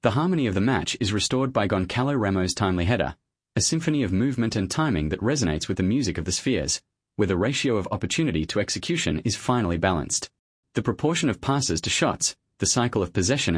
The harmony of the match is restored by Goncalo Ramos' timely header, a symphony of movement and timing that resonates with the music of the spheres, where the ratio of opportunity to execution is finally balanced. The proportion of passes to shots, the cycle of possession